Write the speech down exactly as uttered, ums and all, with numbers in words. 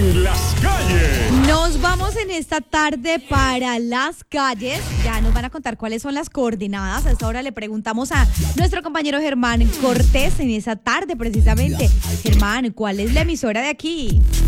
en las calles. Nos vamos en esta tarde para las calles. Ya nos van a contar cuáles son las coordenadas. A esta hora le preguntamos a nuestro compañero Germán Cortés en esa tarde precisamente. Germán, ¿cuál es la emisora de aquí?